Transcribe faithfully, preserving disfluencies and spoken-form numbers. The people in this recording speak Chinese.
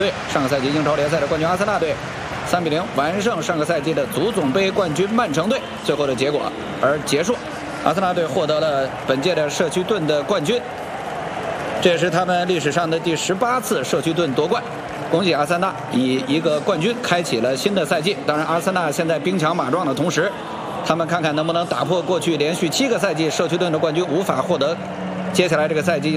队上个赛季英超联赛的冠军阿森纳队三比零完胜上个赛季的足总杯冠军曼城队，最后的结果而结束。阿森纳队获得了本届的社区盾的冠军，这也是他们历史上的第十八次社区盾夺冠。恭喜阿森纳以一个冠军开启了新的赛季。当然，阿森纳现在兵强马壮的同时，他们看看能不能打破过去连续七个赛季社区盾的冠军无法获得接下来这个赛季